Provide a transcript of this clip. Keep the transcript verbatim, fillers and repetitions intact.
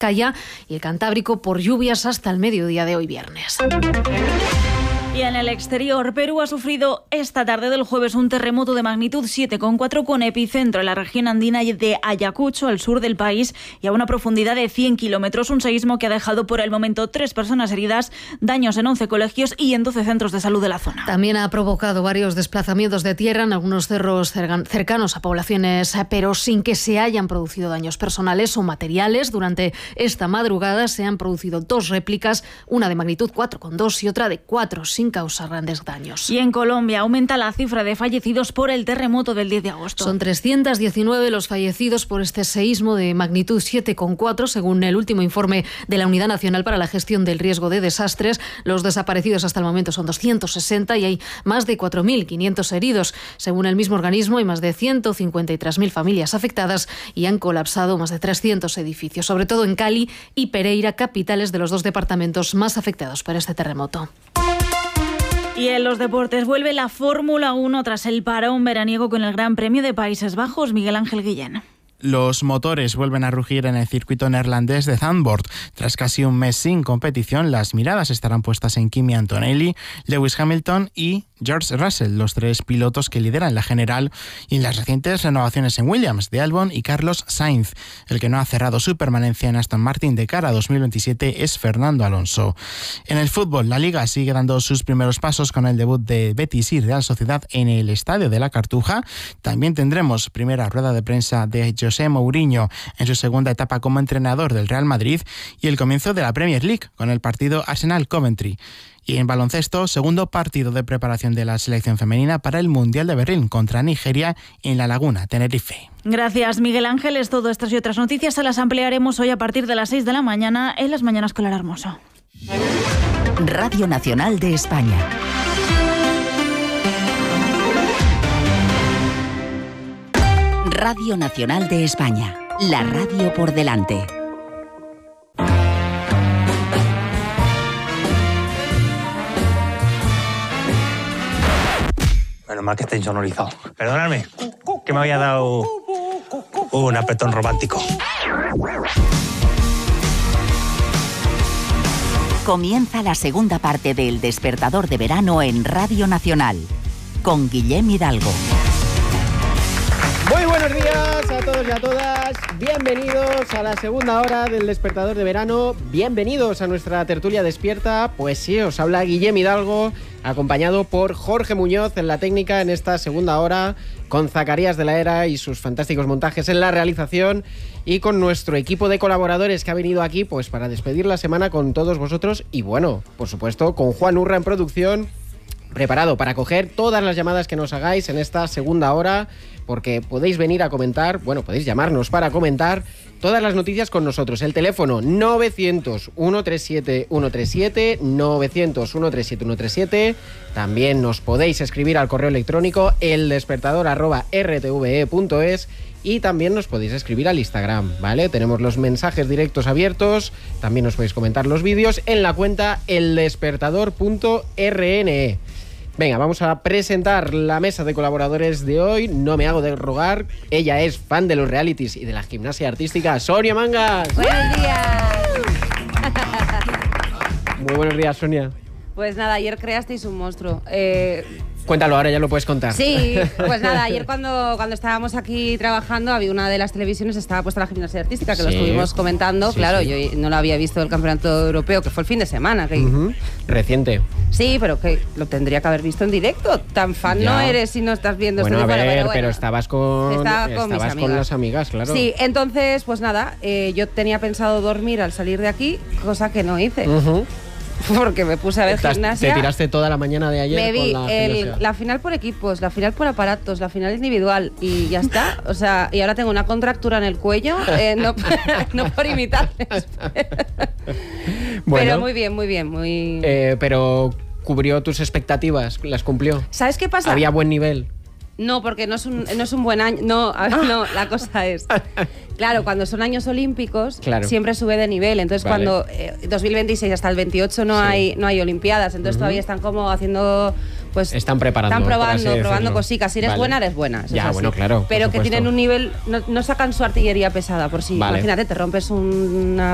Vizcaya y el Cantábrico por lluvias hasta el mediodía de hoy viernes. Y en el exterior, Perú ha sufrido esta tarde del jueves un terremoto de magnitud siete coma cuatro con epicentro en la región andina de Ayacucho, al sur del país, y a una profundidad de cien kilómetros. Un seísmo que ha dejado por el momento tres personas heridas, daños en once colegios y en doce centros de salud de la zona. También ha provocado varios desplazamientos de tierra en algunos cerros cercanos a poblaciones, pero sin que se hayan producido daños personales o materiales. Durante esta madrugada se han producido dos réplicas, una de magnitud cuatro coma dos y otra de cuatro, sin causar grandes daños. Y en Colombia aumenta la cifra de fallecidos por el terremoto del diez de agosto. Son trescientos diecinueve los fallecidos por este seísmo de magnitud siete coma cuatro, según el último informe de la Unidad Nacional para la Gestión del Riesgo de Desastres. Los desaparecidos hasta el momento son doscientos sesenta y hay más de cuatro mil quinientos heridos. Según el mismo organismo, hay más de ciento cincuenta y tres mil familias afectadas y han colapsado más de trescientos edificios, sobre todo en Cali y Pereira, capitales de los dos departamentos más afectados por este terremoto. Y en los deportes vuelve la Fórmula uno tras el parón veraniego con el Gran Premio de Países Bajos. Miguel Ángel Guillén. Los motores vuelven a rugir en el circuito neerlandés de Zandvoort. Tras casi un mes sin competición, las miradas estarán puestas en Kimi Antonelli, Lewis Hamilton y George Russell, los tres pilotos que lideran la general, y en las recientes renovaciones en Williams de Albon y Carlos Sainz. El que no ha cerrado su permanencia en Aston Martin de cara a dos mil veintisiete es Fernando Alonso. En el fútbol, la Liga sigue dando sus primeros pasos con el debut de Betis y Real Sociedad en el Estadio de la Cartuja. También tendremos primera rueda de prensa de José Mourinho en su segunda etapa como entrenador del Real Madrid y el comienzo de la Premier League con el partido Arsenal-Coventry. Y en baloncesto, segundo partido de preparación de la selección femenina para el Mundial de Berlín contra Nigeria en La Laguna, Tenerife. Gracias, Miguel Ángel. Es todo. Estas y otras noticias se las ampliaremos hoy a partir de las seis de la mañana en Las Mañanas con Lara Hermoso. Radio Nacional de España. Radio Nacional de España. La radio por delante. Menos mal que está insonorizado. Perdonadme, que me había dado un apretón romántico. Comienza la segunda parte del Despertador de Verano en Radio Nacional, con Guillem Hidalgo. Muy buenos días a todos y a todas. Bienvenidos a la segunda hora del Despertador de Verano. Bienvenidos a nuestra tertulia despierta. Pues sí, os habla Guillem Hidalgo, acompañado por Jorge Muñoz en la técnica en esta segunda hora, con Zacarías de la Era y sus fantásticos montajes en la realización, y con nuestro equipo de colaboradores que ha venido aquí pues para despedir la semana con todos vosotros. Y bueno, por supuesto, con Juan Urra en producción, preparado para coger todas las llamadas que nos hagáis en esta segunda hora, porque podéis venir a comentar, bueno, podéis llamarnos para comentar todas las noticias con nosotros. El teléfono novecientos, ciento treinta y siete, ciento treinta y siete, novecientos, ciento treinta y siete, ciento treinta y siete. También nos podéis escribir al correo electrónico eldespertador arroba r t v e punto es, y también nos podéis escribir al Instagram, ¿vale? Tenemos los mensajes directos abiertos, también nos podéis comentar los vídeos en la cuenta eldespertador punto r n e. Venga, vamos a presentar la mesa de colaboradores de hoy. No me hago de rogar. Ella es fan de los realities y de la gimnasia artística, Sonia Mangas. Buenos días. Muy buenos días, Sonia. Pues nada, ayer creasteis un monstruo. Eh... Cuéntalo, ahora ya lo puedes contar. Sí, pues nada, ayer cuando, cuando estábamos aquí trabajando, había una de las televisiones, estaba puesta la gimnasia artística, que sí, lo estuvimos comentando. Sí, claro, sí. Yo no lo había visto el campeonato europeo, que fue el fin de semana. Que... Uh-huh. Reciente. Sí, pero que lo tendría que haber visto en directo. Tan fan ya no eres si no estás viendo bueno, este a ver, pero, bueno, pero estabas con, estaba con, estabas mis con las amigas, claro. Sí, entonces, pues nada, eh, yo tenía pensado dormir al salir de aquí, cosa que no hice. Uh-huh. Porque me puse a ver Estás, gimnasia. Te tiraste toda la mañana de ayer. Me vi con la, el, la final por equipos, la final por aparatos, la final individual y ya está. O sea, y ahora tengo una contractura en el cuello, eh, no, no por imitarles. Bueno, pero muy bien, muy bien, muy. Eh, pero cubrió tus expectativas, las cumplió. ¿Sabes qué pasa? Había buen nivel. No, porque no es un, no es un buen año. No, a ver, no, la cosa es. Claro, cuando son años olímpicos, claro, siempre sube de nivel. Entonces, vale, cuando eh, dos mil veintiséis hasta el veintiocho no, sí, hay, no hay Olimpiadas. Entonces, uh-huh, todavía están como haciendo. Pues están preparando. Están probando, probando cositas. Si eres, vale, buena, eres buena. Ya, bueno, claro. Pero que tienen un nivel. No, no sacan su artillería pesada por sí. Vale. Imagínate, te rompes una